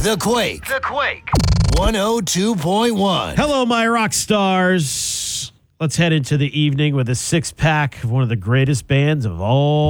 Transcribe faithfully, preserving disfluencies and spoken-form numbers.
The Quake. The Quake. one oh two point one. Hello, my rock stars. Let's head into the evening with a six-pack of one of the greatest bands of all